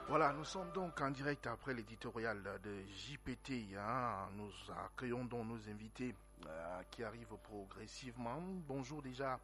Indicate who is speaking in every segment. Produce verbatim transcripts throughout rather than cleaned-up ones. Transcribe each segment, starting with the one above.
Speaker 1: Voilà, nous sommes donc en direct après l'éditorial de J P T. Hein. Nous accueillons donc nos invités euh, qui arrivent progressivement. Bonjour déjà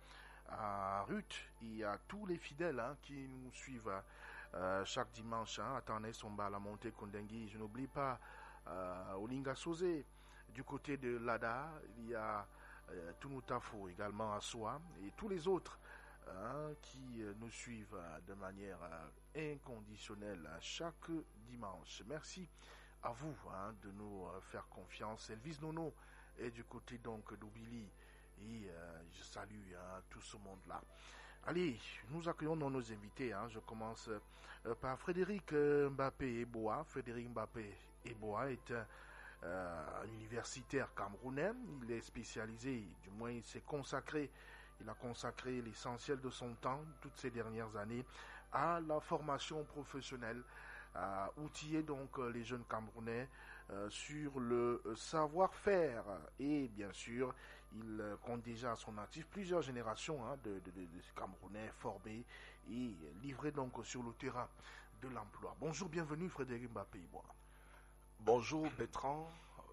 Speaker 1: à Ruth et à tous les fidèles hein, qui nous suivent euh, chaque dimanche. Hein. Attendez, Somba, la montée Kondengui. Je n'oublie pas euh, Olinga Sosé. Du côté de Lada, il y a euh, Tunutafo également à Soa et tous les autres. Hein, qui euh, nous suivent euh, de manière euh, inconditionnelle euh, chaque dimanche. Merci à vous hein, de nous euh, faire confiance. Elvis Nono est du côté donc d'Obili et euh, je salue hein, tout ce monde-là. Allez, nous accueillons nos invités. Hein. Je commence euh, par Frédéric euh, Mbappé Eboa. Frédéric Mbappé Eboa est un euh, universitaire camerounais. Il est spécialisé, du moins il s'est consacré Il a consacré l'essentiel de son temps, toutes ces dernières années, à la formation professionnelle, à outiller donc les jeunes Camerounais euh, sur le savoir-faire. Et bien sûr, il compte déjà à son actif plusieurs générations hein, de, de, de, de Camerounais formés et livrés donc sur le terrain de l'emploi. Bonjour, bienvenue Frédéric Mbappé.
Speaker 2: Bonjour Bertrand,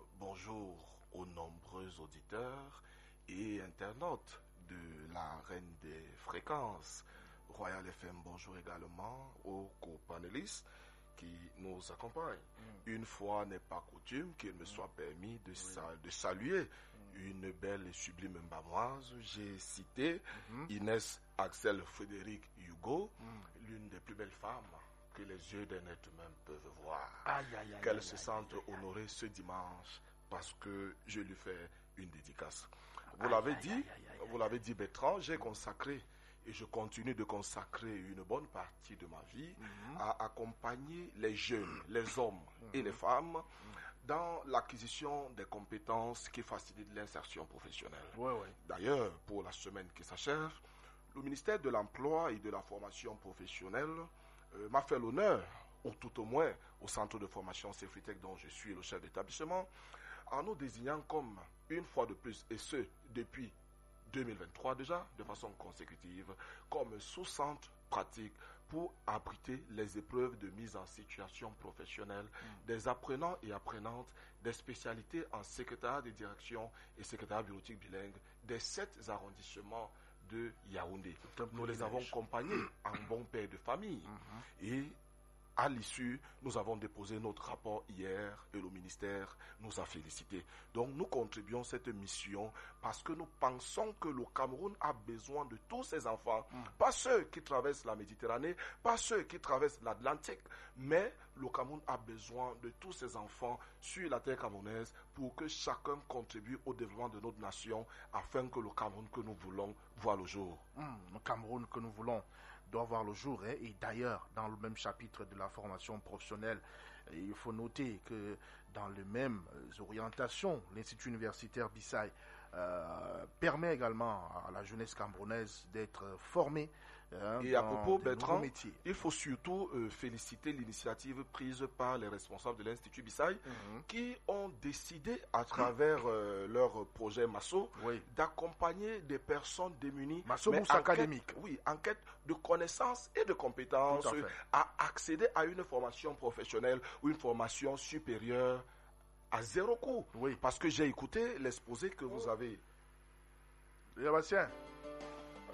Speaker 2: bonjour aux nombreux auditeurs et internautes de la reine des fréquences, Royal F M. Bonjour également aux co-panélistes qui nous accompagnent. Mm. Une fois n'est pas coutume qu'il me soit permis de, oui. sal- de saluer mm. une belle et sublime mbamoise. J'ai cité mm-hmm. Inès Axel Frédéric Hugo, mm. l'une des plus belles femmes que les yeux d'un être humain peuvent voir. Aïe, aïe, aïe, Qu'elle aïe, se aïe, sente aïe, honorée aïe. ce dimanche parce que je lui fais une dédicace. Vous aïe, l'avez aïe, dit, aïe, aïe, aïe, vous l'avez dit Bertrand, j'ai consacré et je continue de consacrer une bonne partie de ma vie mm-hmm. à accompagner les jeunes, les hommes mm-hmm. et les femmes mm-hmm. dans l'acquisition des compétences qui facilitent l'insertion professionnelle.
Speaker 1: Ouais, ouais.
Speaker 2: D'ailleurs, pour la semaine qui s'achève, le ministère de l'Emploi et de la Formation professionnelle euh, m'a fait l'honneur, ou tout au moins au centre de formation Cefritec dont je suis le chef d'établissement, en nous désignant comme, une fois de plus, et ce, depuis deux mille vingt-trois déjà, de façon consécutive, comme sous-centre pratique pour abriter les épreuves de mise en situation professionnelle mmh. des apprenants et apprenantes des spécialités en secrétariat de direction et secrétariat bureautique bilingue des sept arrondissements de Yaoundé. Nous les avons accompagnés en bon père de famille mmh. et à l'issue, nous avons déposé notre rapport hier et le ministère nous a félicités. Donc nous contribuons à cette mission parce que nous pensons que le Cameroun a besoin de tous ses enfants, mmh. pas ceux qui traversent la Méditerranée, pas ceux qui traversent l'Atlantique, mais le Cameroun a besoin de tous ses enfants sur la terre camerounaise pour que chacun contribue au développement de notre nation afin que le Cameroun que nous voulons voit le jour.
Speaker 1: Mmh, le Cameroun que nous voulons doit voir le jour. Hein, et d'ailleurs, dans le même chapitre de la formation professionnelle, il faut noter que dans les mêmes orientations, l'Institut universitaire Bissai euh, permet également à la jeunesse camerounaise d'être formée. Hein,
Speaker 2: et à propos, Bertrand, il faut surtout euh, féliciter l'initiative prise par les responsables de l'Institut Bissai mm-hmm. qui ont décidé, à travers euh, leur projet Masso,
Speaker 1: oui.
Speaker 2: d'accompagner des personnes démunies,
Speaker 1: Masso mais académique.
Speaker 2: Oui, en quête de connaissances et de compétences à, à accéder à une formation professionnelle ou une formation supérieure à zéro coût.
Speaker 1: Oui.
Speaker 2: Parce que j'ai écouté l'exposé que vous avez.
Speaker 1: Sébastien.